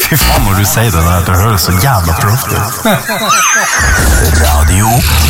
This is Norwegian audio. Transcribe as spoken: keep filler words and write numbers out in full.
Fy faen når du sier det der, det høres så jævla proft ut. Radio